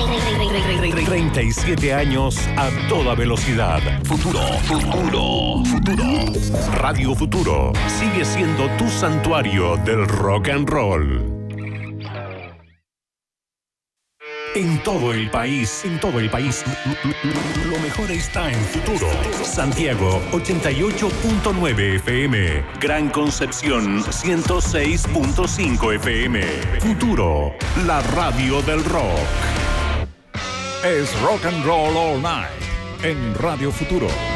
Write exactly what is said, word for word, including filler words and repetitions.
treinta y siete años a toda velocidad. Futuro, futuro, futuro. Radio Futuro sigue siendo tu santuario del rock and roll. En todo el país, en todo el país, lo mejor está en Futuro. Santiago, ochenta y ocho punto nueve F M. Gran Concepción, ciento seis punto cinco F M. Futuro, la radio del rock. Es Rock and Roll All Night en Radio Futuro.